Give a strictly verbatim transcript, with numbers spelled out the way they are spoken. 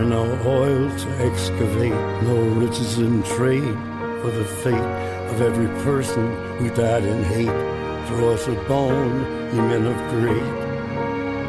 No oil to excavate, no riches in trade, for the fate of every person who died in hate. Throw us a bone, ye men of great